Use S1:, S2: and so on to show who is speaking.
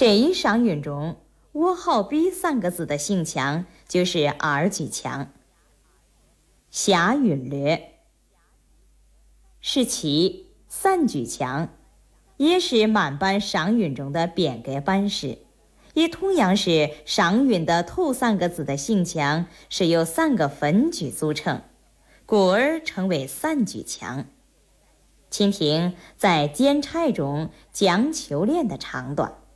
S1: 这一上韵中，我好比三个字的性强就是二句强。下韵略是其三句强，也是满版上韵中的变革版式，也同样是上韵的头三个字的性强是由三个分句组成，故而称为三句强。请听在《剪柴》中江秋莲的唱段。